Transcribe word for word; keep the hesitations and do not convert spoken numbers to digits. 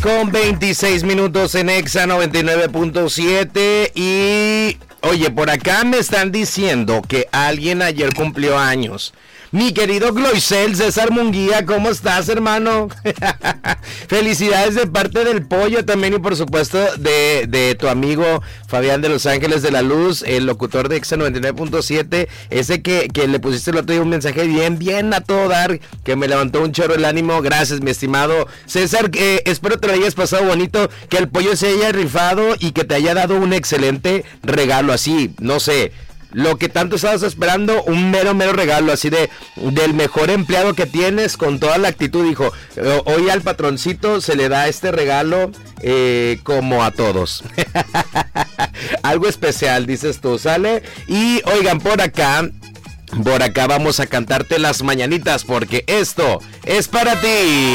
con veintiséis minutos en Exa noventa y nueve punto siete. Y oye, por acá me están diciendo que alguien ayer cumplió años. Mi querido Gloisel César Munguía, ¿cómo estás, hermano? Felicidades de parte del Pollo también y por supuesto de, de tu amigo Fabián de Los Ángeles de la Luz, el locutor de Exa noventa y nueve punto siete, ese que, que le pusiste el otro día un mensaje bien, bien a todo dar, que me levantó un chorro el ánimo. Gracias, mi estimado César, eh, espero te lo hayas pasado bonito, que el Pollo se haya rifado y que te haya dado un excelente regalo así, no sé, lo que tanto estabas esperando, un mero, mero regalo, así de, del mejor empleado que tienes, con toda la actitud. Dijo, hoy al patroncito se le da este regalo, eh, como a todos. Algo especial, dices tú, ¿sale? Y oigan, por acá, por acá vamos a cantarte las mañanitas, porque esto es para ti.